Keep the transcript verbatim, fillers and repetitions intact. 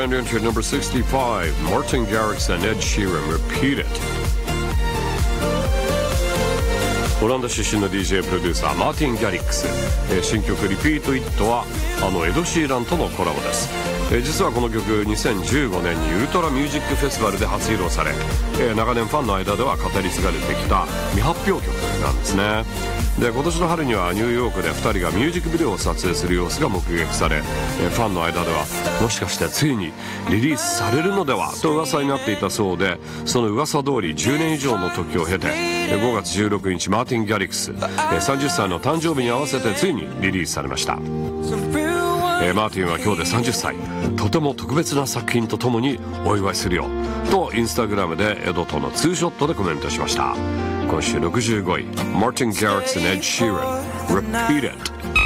countdown to number sixty-five, Martin Garrix and Ed Sheeran, Repeat It。 オランダ出身の ディージェー プロデューサーマーティン・ギャリックス、えー、新曲 Repeat It はあのエド・シーランとのコラボです。えー、実はこの曲にせんじゅうごねんにウルトラミュージックフェスティバルで初披露され、えー、長年ファンの間では語り継がれてきた未発表曲なんですね。で今年の春にはニューヨークでふたりがミュージックビデオを撮影する様子が目撃され、えー、ファンの間ではもしかしてついにリリースされるのではと噂になっていたそうで、その噂通りじゅうねん以上の時を経て、えー、ごがつじゅうろくにちマーティン・ギャリックス、えー、さんじゅっさいの誕生日に合わせてついにリリースされました。えー、マーティンは今日でさんじゅっさい、とても特別な作品とともにお祝いするよとインスタグラムでエドとのツーショットでコメントしました。今週ろくじゅうごい、 Martin Garrix and Ed Sheeran, Repeat It。